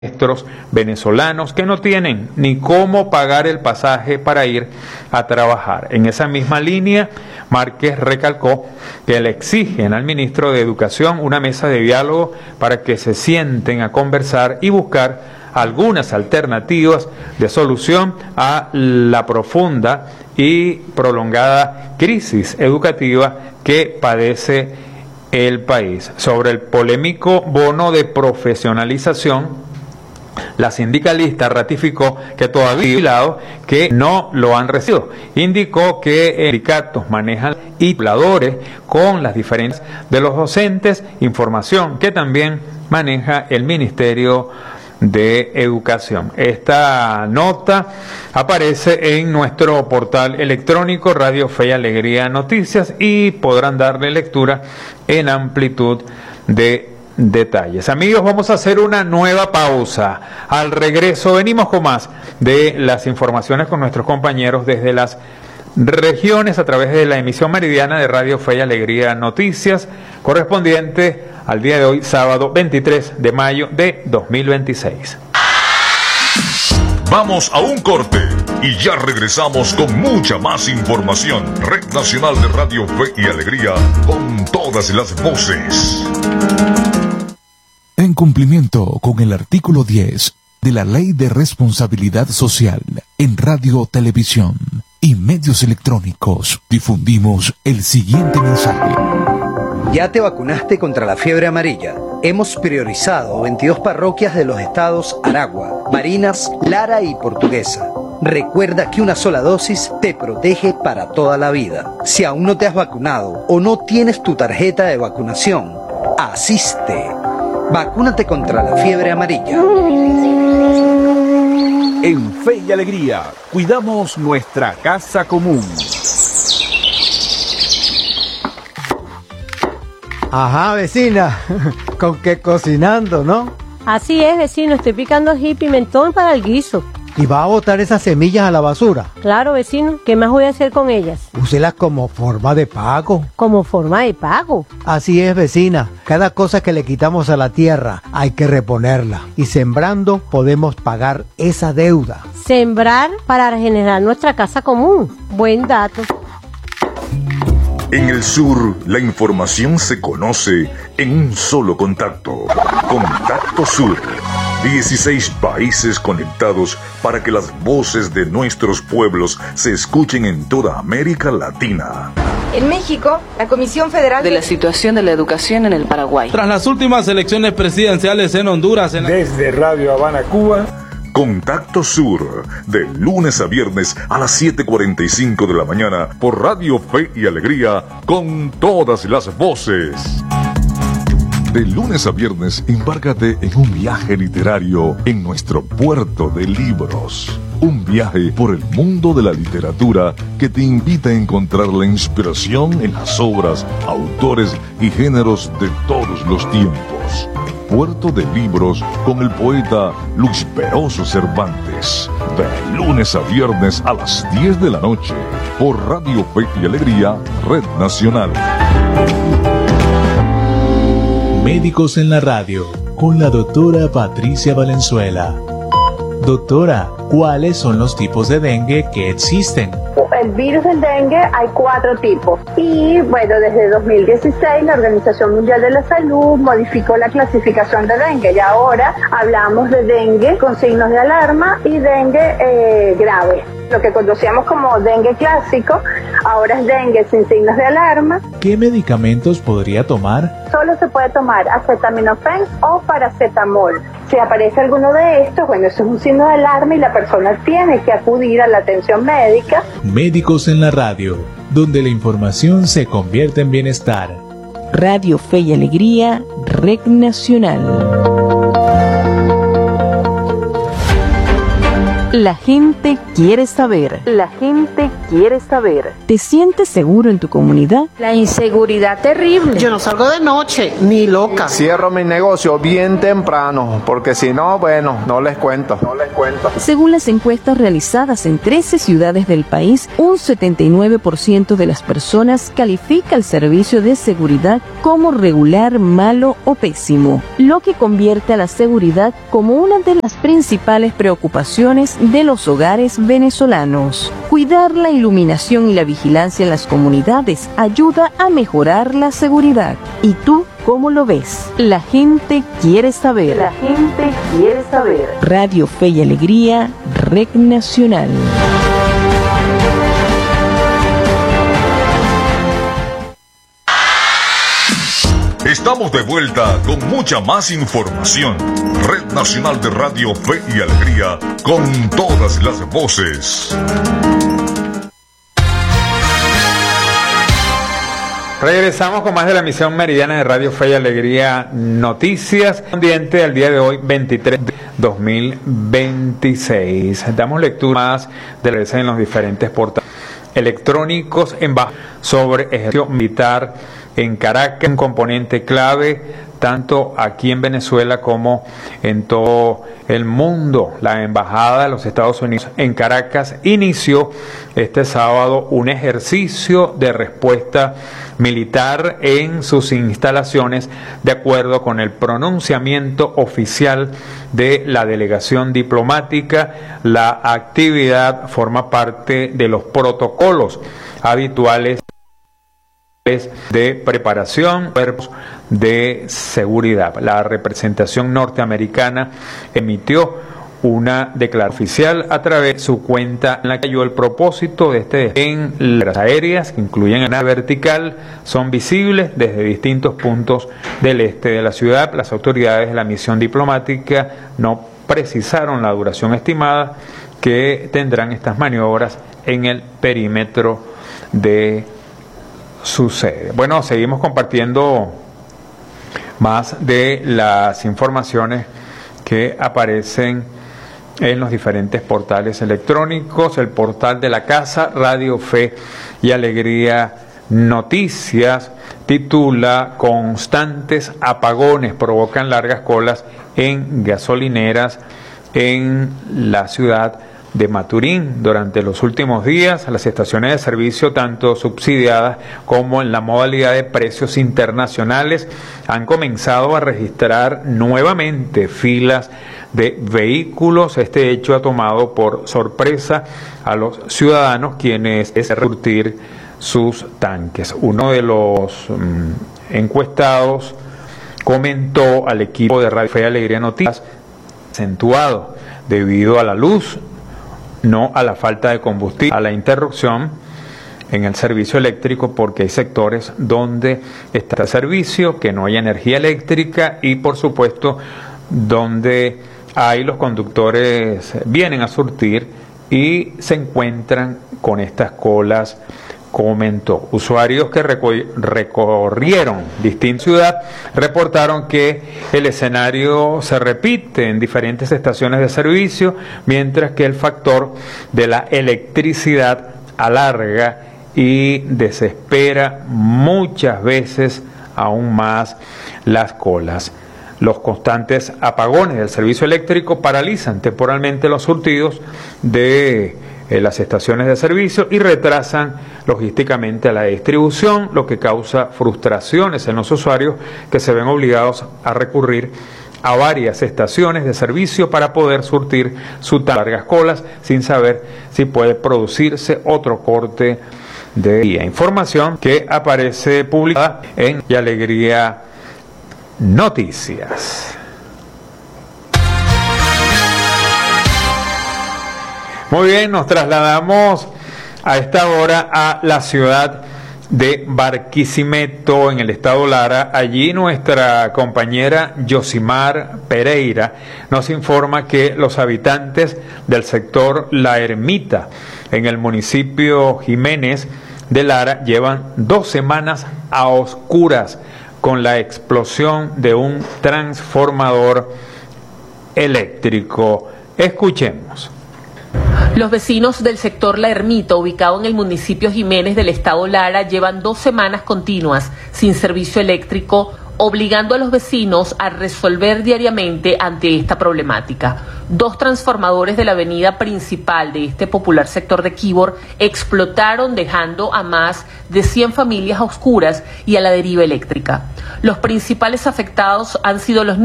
maestros venezolanos que no tienen ni cómo pagar el pasaje para ir a trabajar. En esa misma línea, Márquez recalcó que le exigen al ministro de Educación una mesa de diálogo para que se sienten a conversar y buscar algunas alternativas de solución a la profunda y prolongada crisis educativa que padece el país. Sobre el polémico bono de profesionalización, la sindicalista ratificó que todavía que no lo han recibido. Indicó que sindicatos manejan y habladores con las diferencias de los docentes, información que también maneja el Ministerio de Educación. Esta nota aparece en nuestro portal electrónico Radio Fe y Alegría Noticias y podrán darle lectura en amplitud de detalles. Amigos, vamos a hacer una nueva pausa. Al regreso venimos con más de las informaciones con nuestros compañeros desde las regiones a través de la emisión meridiana de Radio Fe y Alegría Noticias, correspondiente al día de hoy, sábado 23 de mayo de 2026. Vamos a un corte y ya regresamos con mucha más información. Red Nacional de Radio Fe y Alegría, con todas las voces. En cumplimiento con el artículo 10 de la Ley de Responsabilidad Social en Radio, Televisión y Medios Electrónicos, difundimos el siguiente mensaje. ¿Ya te vacunaste contra la fiebre amarilla? Hemos priorizado 22 parroquias de los estados Aragua, Barinas, Lara y Portuguesa. Recuerda que una sola dosis te protege para toda la vida. Si aún no te has vacunado o no tienes tu tarjeta de vacunación, asiste. Vacúnate contra la fiebre amarilla. En Fe y Alegría, cuidamos nuestra casa común. Ajá, vecina, con que cocinando, ¿no? Así es, vecino, estoy picando ají y pimentón para el guiso. ¿Y va a botar esas semillas a la basura? Claro, vecino, ¿qué más voy a hacer con ellas? Úselas como forma de pago. ¿Como forma de pago? Así es, vecina, cada cosa que le quitamos a la tierra hay que reponerla. Y sembrando podemos pagar esa deuda. Sembrar para regenerar nuestra casa común. Buen dato. En el sur, la información se conoce en un solo contacto. Contacto Sur. 16 países conectados para que las voces de nuestros pueblos se escuchen en toda América Latina. En México, la Comisión Federal de la Situación de la Educación en el Paraguay. Tras las últimas elecciones presidenciales en Honduras. Desde Radio Habana, Cuba. Contacto Sur, de lunes a viernes a las 7:45 de la mañana por Radio Fe y Alegría, con todas las voces. De lunes a viernes, embárcate en un viaje literario en nuestro puerto de libros. Un viaje por el mundo de la literatura que te invita a encontrar la inspiración en las obras, autores y géneros de todos los tiempos. Puerto de Libros con el poeta Luis Peroso Cervantes. De lunes a viernes a las 10 de la noche por Radio Fe y Alegría, Red Nacional. Médicos en la Radio, con la doctora Patricia Valenzuela. Doctora, ¿cuáles son los tipos de dengue que existen? El virus del dengue hay 4 tipos y bueno, desde 2016 la Organización Mundial de la Salud modificó la clasificación de dengue y ahora hablamos de dengue con signos de alarma y dengue grave. Lo que conocíamos como dengue clásico, ahora es dengue sin signos de alarma. ¿Qué medicamentos podría tomar? Solo se puede tomar acetaminofén o paracetamol. Si aparece alguno de estos, bueno, eso es un signo de alarma y la persona tiene que acudir a la atención médica. Médicos en la Radio, donde la información se convierte en bienestar. Radio Fe y Alegría, Red Nacional. La gente quiere saber. La gente quiere saber. ¿Te sientes seguro en tu comunidad? La inseguridad terrible. Yo no salgo de noche, ni loca. Cierro mi negocio bien temprano, porque si no, bueno, no les cuento. Según las encuestas realizadas en 13 ciudades del país, un 79% de las personas califica el servicio de seguridad como regular, malo o pésimo, lo que convierte a la seguridad como una de las principales preocupaciones de los hogares venezolanos. Cuidar la iluminación y la vigilancia en las comunidades ayuda a mejorar la seguridad. ¿Y tú cómo lo ves? La gente quiere saber. La gente quiere saber. Radio Fe y Alegría, Red Nacional. Estamos de vuelta con mucha más información. Red Nacional de Radio Fe y Alegría, con todas las voces. Regresamos con más de la emisión meridiana de Radio Fe y Alegría Noticias, pendiente al día de hoy, 23 de 2026. Damos lectura más de la en los diferentes portales electrónicos sobre ejercicio militar en Caracas, un componente clave tanto aquí en Venezuela como en todo el mundo. La Embajada de los Estados Unidos en Caracas inició este sábado un ejercicio de respuesta militar en sus instalaciones, de acuerdo con el pronunciamiento oficial de la delegación diplomática. La actividad forma parte de los protocolos habituales de preparación de seguridad. La representación norteamericana emitió una declaración oficial a través de su cuenta en la que halló el propósito de este en las aéreas, que incluyen una vertical, son visibles desde distintos puntos del este de la ciudad. Las autoridades de la misión diplomática no precisaron la duración estimada que tendrán estas maniobras en el perímetro de su sede. Bueno, seguimos compartiendo más de las informaciones que aparecen en los diferentes portales electrónicos. El portal de la casa, Radio Fe y Alegría Noticias, titula: constantes apagones provocan largas colas en gasolineras en la ciudad de Maturín. Durante los últimos días, las estaciones de servicio, tanto subsidiadas como en la modalidad de precios internacionales, han comenzado a registrar nuevamente filas de vehículos. Este hecho ha tomado por sorpresa a los ciudadanos, quienes es surtir sus tanques. Uno de los encuestados comentó al equipo de Radio Fe y Alegría Noticias: acentuado debido a la luz, no a la falta de combustible, a la interrupción en el servicio eléctrico, porque hay sectores donde está el servicio, que no hay energía eléctrica, y por supuesto donde hay los conductores vienen a surtir y se encuentran con estas colas. Comentó. Usuarios que recorrieron distintas ciudades reportaron que el escenario se repite en diferentes estaciones de servicio, mientras que el factor de la electricidad alarga y desespera muchas veces aún más las colas. Los constantes apagones del servicio eléctrico paralizan temporalmente los surtidos de las estaciones de servicio y retrasan logísticamente la distribución, lo que causa frustraciones en los usuarios, que se ven obligados a recurrir a varias estaciones de servicio para poder surtir sus largas colas, sin saber si puede producirse otro corte de día. Información que aparece publicada en Y Alegría Noticias. Muy bien, nos trasladamos a esta hora a la ciudad de Barquisimeto, en el estado Lara. Allí nuestra compañera Yosimar Pereira nos informa que los habitantes del sector La Ermita, en el municipio Jiménez de Lara, llevan 2 semanas a oscuras con la explosión de un transformador eléctrico. Escuchemos. Los vecinos del sector La Ermita, ubicado en el municipio Jiménez del estado Lara, llevan 2 semanas continuas sin servicio eléctrico, obligando a los vecinos a resolver diariamente ante esta problemática. 2 transformadores de la avenida principal de este popular sector de Quibor explotaron, dejando a más de 100 familias a oscuras y a la deriva eléctrica. Los principales afectados han sido los